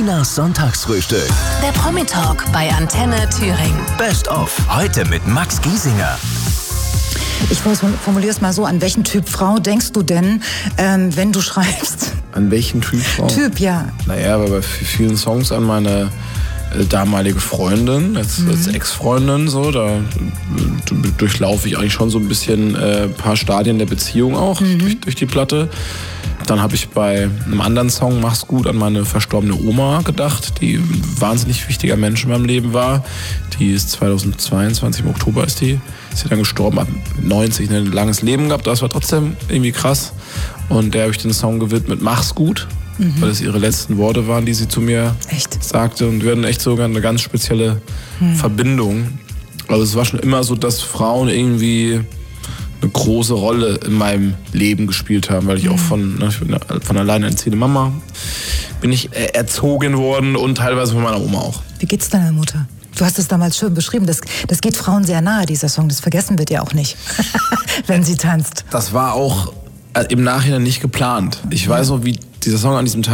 Marillas Sonntagsfrühstück. Der Promi-Talk bei Antenne Thüringen. Best of. Heute mit Max Giesinger. Ich formuliere es mal so, an welchen Typ Frau denkst du denn, wenn du schreibst? An welchen Typ Frau? Typ, ja. Naja, aber bei vielen Songs an meine damalige Freundin, als Ex-Freundin, so, da durchlaufe ich eigentlich schon so ein bisschen ein paar Stadien der Beziehung auch durch die Platte. Dann habe ich bei einem anderen Song, Mach's gut, an meine verstorbene Oma gedacht, die ein wahnsinnig wichtiger Mensch in meinem Leben war. Die ist 2022, im Oktober ist sie dann gestorben, hat 90, ein langes Leben gehabt, das war trotzdem irgendwie krass. Und der habe ich den Song gewidmet, Mach's gut, weil es ihre letzten Worte waren, die sie zu mir sagte. Und wir hatten echt sogar eine ganz spezielle Verbindung. Also es war schon immer so, dass Frauen irgendwie eine große Rolle in meinem Leben gespielt haben, weil ich auch von alleinerziehender Mama bin ich erzogen worden und teilweise von meiner Oma auch. Wie geht's deiner Mutter? Du hast es damals schön beschrieben, das geht Frauen sehr nahe, dieser Song, das vergessen wird ja auch nicht, wenn sie tanzt. Das war auch im Nachhinein nicht geplant. Ich weiß noch, wie dieser Song an diesem Tag